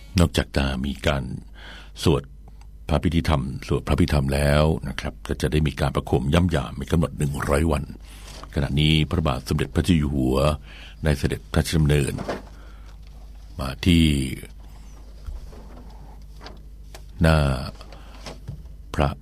นอกจากจะมีการสวดพระพิธีธรรมสวดพระพิธรรมแล้วนะครับก็จะได้มีการประโคมย่ำหยามมีกำหนด100 วันขณะนี้พระบาทสมเด็จพระเจ้าอยู่หัวได้เสด็จพระราชดำเนินมาที่หน้าพระ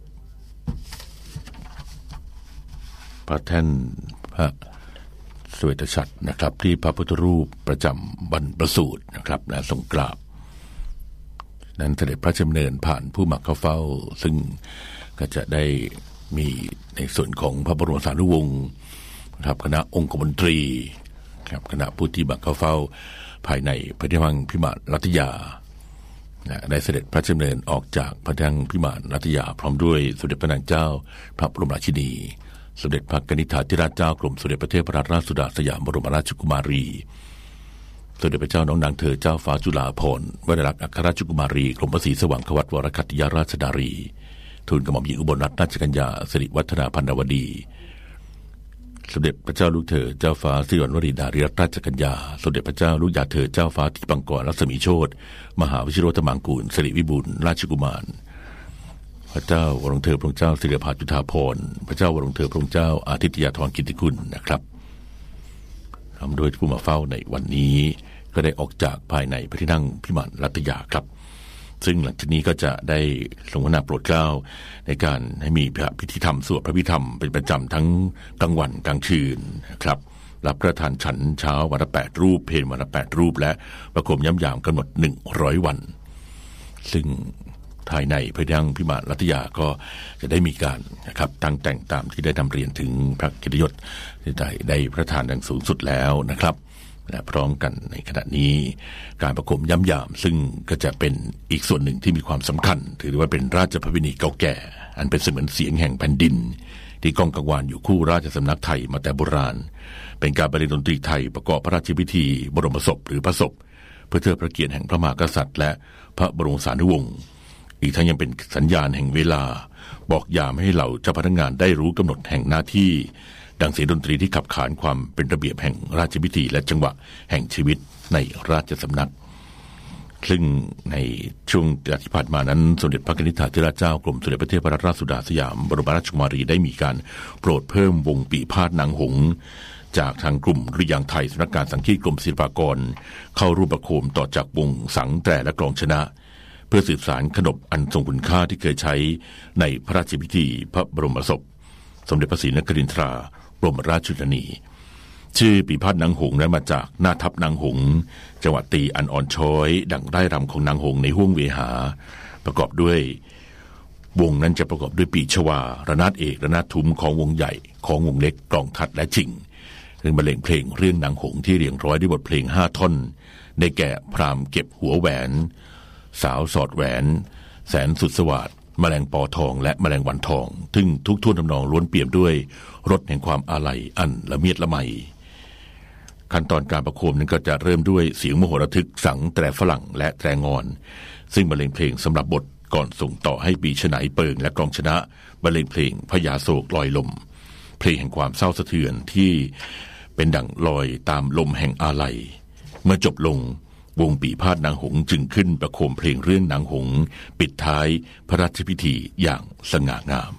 แท่นพระสเวตฉัตรนะครับที่พระพุทธรูปประจำวันประสูตินะครับและทรงกราบนั้นเสด็จพระราชดำเนินผ่านผู้มาเข้าเฝ้าซึ่งก็จะได้มีในส่วนของพระบรมสารีวงศ์นะครับคณะองคมนตรีครับคณะผู้ที่มาเข้าเฝ้าภายในพระที่นั่งพิมานรัตยาได้เสด็จพระราชดำเนินออกจากพระที่นั่งพิมานรัตยาพร้อมด้วยสมเด็จพระนางเจ้าพระบรมราชินีสมเด็จพระกนิษฐาธิราชเจ้ากรมสมเด็จพระเทพรัตนราชสุดาสยามบรมราชกุมารีสมเด็จพระเจ้าน้องนางเธอเจ้าฟ้าจุฬาภรณ์วรรณรัตนอัครราชกุมารีกรมพระศรีสว่างควัตวรคัตติยราชดารีทูลกระหม่อมหญิงอุบลรัตนราชกัญญาสิริวัฒนาพันนวดีสมเด็จพระเจ้าลูกเธอเจ้าฟ้าสิริวัณวรีนารีรัตนราชกัญญาสมเด็จพระเจ้าลูกยาเธอเจ้าฟ้าทิปังกรรัศมีโชติมหาวชิโรธมังกูลสิริวิบูลย์ราชกุมารพระเจ้าวรวงเธอพระองค์เจ้าสิริภาจุฑาภรณ์พระเจ้าวรวงเธอพระองค์เจ้าอาทิตยาธรกิตติคุณนะครับทำโดยผู้มาเฝ้าในวันนี้ก็ได้ออกจากภายในพระที่นั่งพิมานรัตยาครับซึ่งหลังจากนี้ก็จะได้ทรงพระนามโปรดเกล้าในการให้มีพิธีธรรมสวดพระพิธรรมเป็นประจำทั้งกลางวันกลางคืนนะครับรับประทานฉันเช้าวันละ8 รูปเพลวันละ8 รูปและประโคมย่ำหยามกำหนด100 วันซึ่งภายในพระที่นั่งพิมานรัตยาก็จะได้มีการนะครับตั้งแต่งตามที่ได้นำเรียนถึงพระเกียรติยศที่ได้ประทานอย่างสูงสุดแล้วนะครับและพร้อมกันในขณะนี้การประโคมย่ำหยามซึ่งก็จะเป็นอีกส่วนหนึ่งที่มีความสำคัญถือว่าเป็นราชประเพณีเก่าแก่อันเป็นเสมือนเสียงแห่งแผ่นดินที่ก้องกังวานอยู่คู่ราชสำนักไทยมาแต่โบราณเป็นการบรรเลงดนตรีไทยประกอบพระราชพิธีบรมศพหรือพระศพเพื่อเทิดพระเกียรติแห่งพระมหากษัตริย์และพระบรมสารีวงศ์อีกทั้งยังเป็นสัญญาณแห่งเวลาบอกยามให้เหล่าเจ้าพนักงานได้รู้กำหนดแห่งหน้าที่ดังเสียงดนตรีที่ขับขานความเป็นระเบียบแห่งราชพิธีและจังหวะแห่งชีวิตในราชสำนักซึ่งในช่วงที่ผ่านมานั้นสมเด็จพระกนิษฐาธิราชเจ้ากรมสมเด็จพระเทพรัตนราชสุดาสยามบรมราชกุมารีได้มีการโปรดเพิ่มวงปีพาทย์นางหงส์จากทางกลุ่มดุริยางค์ไทยสำนักงานสังฆีตกรมศิลปากรเข้าร่วมประโคมต่อจากวงสังแตรและกลองชนะเพื่อสืบสานขนบอันทรงคุณค่าที่เคยใช้ในพระราชพิธีพระบรมศพสมเด็จพระศรีนครินทราบรมราชชนนีชื่อปีพาทย์นางหงส์นั้นมาจากหน้าทัพนางหงส์จังหวะตีอันอ่อนช้อยดังไร่รำของนางหงส์ในห้วงเวหาประกอบด้วยวงนั้นจะประกอบด้วยปีชวาระนาดเอกระนาดทุ้มของวงใหญ่ของวงเล็กกลองทัดและจิ่งซึ่งบรรเลงเพลงเรื่องนางหงส์ที่เรียงร้อยด้วยบทเพลง5 ท่อนได้แก่พราหมณ์เก็บหัวแหวนสาวสอดแหวนแสนสุดสวัสดิ์แมลงปอทองและแมลงวันทองซึ่งทุกท่วนทำนองล้วนเปี่ยมด้วยรสแห่งความอาลัยอันละเมียดละไมขั้นตอนการประโคมนั้นก็จะเริ่มด้วยเสียงมโหระทึกสังแตรฝรั่งและแตรงอนซึ่งบรรเลงเพลงสำหรับบทก่อนส่งต่อให้ปีฉไนเปิงและกลองชนะบรรเลงเพลงพญาโศกลอยลมเพลงแห่งความเศร้าสะเทือนที่เป็นดั่งลอยตามลมแห่งอาลัยเมื่อจบลงวงปีพาทย์นางหงส์จึงขึ้นประโคมเพลงเรื่องนางหงส์ปิดท้ายพระราชพิธีอย่างสง่างาม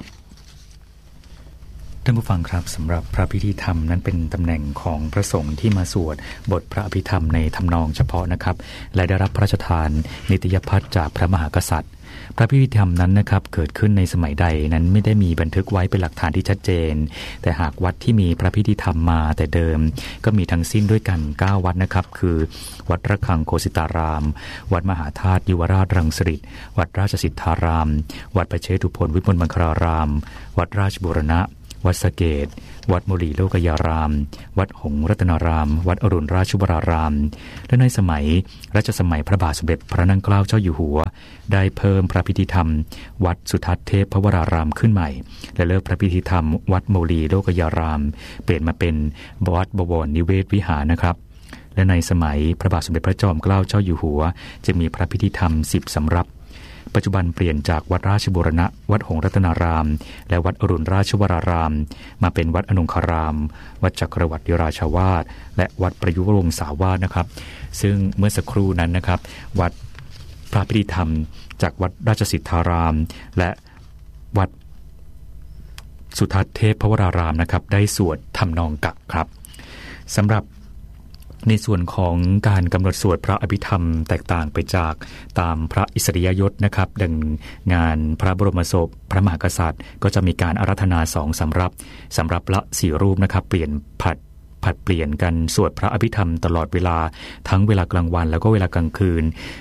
ท่านผู้ฟังครับสำหรับพระพิธีธรรมนั้นเป็นตำแหน่งของพระสงฆ์ที่มาสวดบทพระอภิธรรมในทำนองเฉพาะนะครับและได้รับพระราชทานนิตยพัฒน์จากพระมหากษัตริย์พระพิธีธรรมนั้นนะครับเกิดขึ้นในสมัยใดนั้นไม่ได้มีบันทึกไว้เป็นหลักฐานที่ชัดเจนแต่หากวัดที่มีพระพิธีธรรมมาแต่เดิมก็มีทั้งสิ้นด้วยกัน9 วัดนะครับคือวัดระฆังโคสิตารามวัดมหาธาตุยุวราชรังสฤษฎ์วัดราชสิทธารามวัดประเชตุพนวิมลมังคลารามวัดราชบูรณะวัดสะเกษวัดโมลีโลกยารามวัดหงส์รัตนารามวัดอรุณราชวรารามและในสมัยรัชสมัยพระบาทสมเด็จพระนั่งเกล้าเจ้าอยู่หัวได้เพิ่มพระพิธีธรรมวัดสุทัศน์เทพวรารามขึ้นใหม่และเลิกพระพิธีธรรมวัดโมลีโลกยารามเปลี่ยนมาเป็นวัดบวรนิเวศวิหารนะครับและในสมัยพระบาทสมเด็จพระจอมเกล้าเจ้าอยู่หัวจะมีพระพิธีธรรม10 สำรับปัจจุบันเปลี่ยนจากวัดราชบูรณะวัดหงส์รัตนารามและวัดอรุณราชวรารามมาเป็นวัดอนงคารามวัดจักรวรรดิราชาวาสและวัดประยุรวงศาวาสนะครับซึ่งเมื่อสักครู่นั้นนะครับวัดระพิธีธรรมจากวัดราชสิทธารามและวัดสุทัศน์เทพวรารามนะครับได้สวดทำนองกะครับสำหรับในส่วนของการกำหนดสวดพระอภิธรรมแตกต่างไปจากตามพระอิสริยยศนะครับดังงานพระบรมศพพระมหากษัตริย์ก็จะมีการอาราธนา2สำรับละ4รูปนะครับเปลี่ยนผัดเปลี่ยนกันสวดพระอภิธรรมตลอดเวลาทั้งเวลากลางวันแล้วก็เวลากลางคืน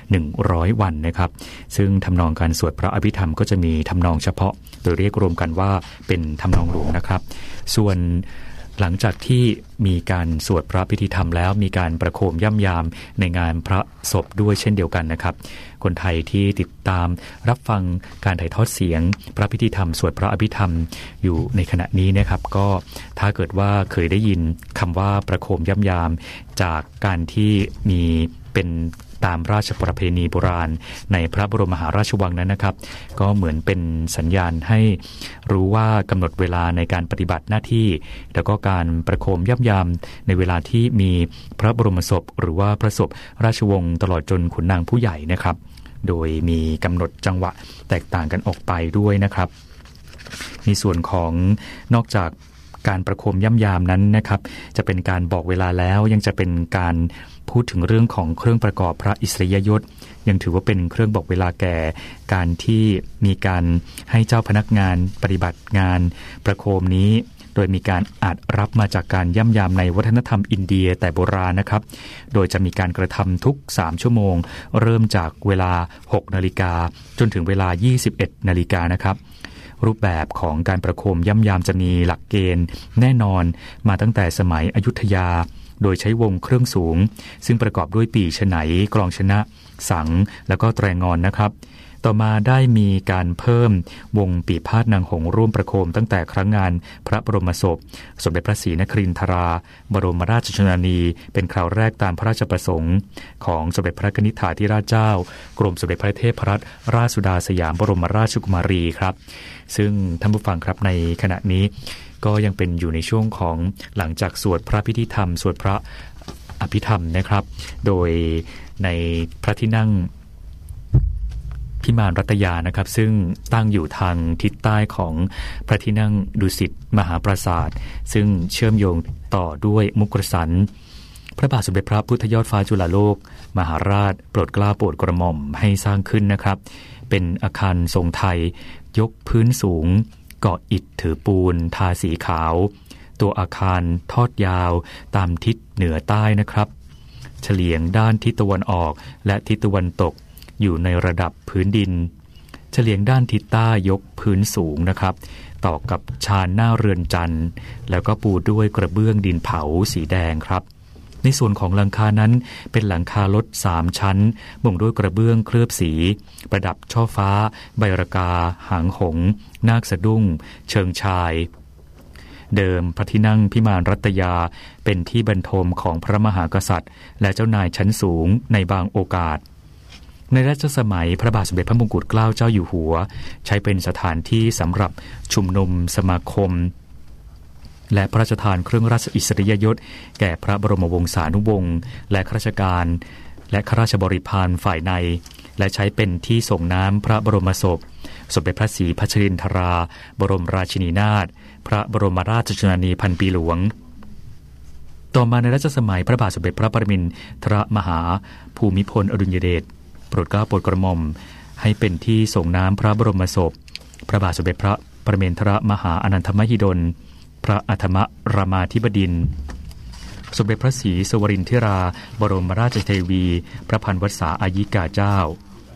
100วันนะครับซึ่งทำนองการสวดพระอภิธรรมก็จะมีทำนองเฉพาะโดยเรียกรวมกันว่าเป็นทำนองหลวงนะครับส่วนหลังจากที่มีการสวดพระพิธีธรรมแล้วมีการประโคมย่ำยามในงานพระศพด้วยเช่นเดียวกันนะครับคนไทยที่ติดตามรับฟังการถ่ายทอดเสียงพระพิธีธรรมสวดพระอภิธรรมอยู่ในขณะนี้นะครับก็ถ้าเกิดว่าเคยได้ยินคำว่าประโคมย่ำยามจากการที่มีเป็นตามราชประเพณีโบราณในพระบรมมหาราชวังนั้นนะครับก็เหมือนเป็นสัญญาณให้รู้ว่ากำหนดเวลาในการปฏิบัติหน้าที่แล้วก็การประโคมย่ำยามในเวลาที่มีพระบรมศพหรือว่าพระศพราชวงศ์ตลอดจนขุนนางผู้ใหญ่นะครับโดยมีกำหนดจังหวะแตกต่างกันออกไปด้วยนะครับในส่วนของนอกจากการประโคมย่ำยามนั้นนะครับจะเป็นการบอกเวลาแล้วยังจะเป็นการพูดถึงเรื่องของเครื่องประกอบพระอิสริยยศยังถือว่าเป็นเครื่องบอกเวลาแก่การที่มีการให้เจ้าพนักงานปฏิบัติงานประโคมนี้โดยมีการอาจรับมาจากการย่ำยามในวัฒนธรรมอินเดียแต่โบราณนะครับโดยจะมีการกระทำทุก3ชั่วโมงเริ่มจากเวลา 6 นาฬิกาจนถึงเวลา 21 นาฬิกานะครับรูปแบบของการประโคมย่ำยามจะมีหลักเกณฑ์แน่นอนมาตั้งแต่สมัยอยุธยาโดยใช้วงเครื่องสูงซึ่งประกอบด้วยปี่ฉไนกลองชนะสังแล้วก็แตรงอนนะครับต่อมาได้มีการเพิ่มวงปี่พาทย์นางหงส์ร่วมประโคมตั้งแต่ครั้งงานพระบรมศพสมเด็จพระศรีนครินทราบรมราชชนนีเป็นคราวแรกตามพระราชประสงค์ของสมเด็จพระนิธิถาธิราชเจ้ากรมสมเด็จพระเทพรัตนราชสุดาสยามบรมราชกุมารีครับซึ่งท่านผู้ฟังครับในขณะนี้ก็ยังเป็นอยู่ในช่วงของหลังจากสวดพระพิธีธรรมสวดพระอภิธรรมนะครับโดยในพระที่นั่งพิมานรัตยานะครับซึ่งตั้งอยู่ทางทิศใต้ของพระที่นั่งดุสิตมหาปราสาทซึ่งเชื่อมโยงต่อด้วยมุกสันพระบาทสมเด็จพระพุทธยอดฟ้าจุฬาโลกมหาราชโปรดเกล้าโปรดกระหม่อมให้สร้างขึ้นนะครับเป็นอาคารทรงไทยยกพื้นสูงก่ออิฐถือปูนทาสีขาวตัวอาคารทอดยาวตามทิศเหนือใต้นะครับเฉลียงด้านทิศตะวันออกและทิศตะวันตกอยู่ในระดับพื้นดินเฉลียงด้านทิศใต้ยกพื้นสูงนะครับต่อกับชานหน้าเรือนจันทร์แล้วก็ปูด้วยกระเบื้องดินเผาสีแดงครับในส่วนของหลังคานั้นเป็นหลังคารถ3ชั้นมุงด้วยกระเบื้องเคลือบสีประดับช่อฟ้าใบระกาหางหงส์นาคสะดุ้งเชิงชายเดิมพระที่นั่งพิมานรัตยาเป็นที่บรรทมของพระมหากษัตริย์และเจ้านายชั้นสูงในบางโอกาสในรัชสมัยพระบาทสมเด็จพระมงกุฎเกล้าเจ้าอยู่หัวใช้เป็นสถานที่สำหรับชุมนุมสมาคมและพระราชทานเครื่องราชอิสริยยศแก่พระบรมวงศานุวงศ์และข้าราชการและข้าราชบริพารฝ่ายในและใช้เป็นที่ส่งน้ำพระบรมศพสมเด็จพระศรีพัชรินทราบรมราชินีนาถพระบรมราชชนนีพันปีหลวงต่อมาในรัชสมัยพระบาทสมเด็จพระปรมินทรมหาภูมิพลอดุลยเดชโปรดเกล้าโปรดกระหม่อมให้เป็นที่ส่งน้ำพระบรมศพพระบาทสมเด็จพระปรมินทรมหาอนันทมหิดลพระอัฏฐมรามาธิบดินทร์สมเด็จพระศรีสวรินทราบรมราชเทวีพระพันวษาอายิกาเจ้า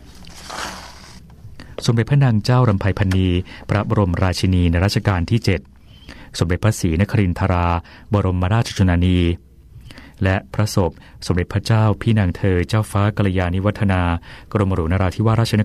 สมเด็จพระนางเจ้ารำไพพรรณีพระบรมราชินีในรัชกาลที่7สมเด็จพระศรีนครินทราบรมราชชนนีและพระศพสมเด็จพระเจ้าพี่นางเธอเจ้าฟ้ากัลยาณิวัฒนากรมหลวงนราธิวาสราชน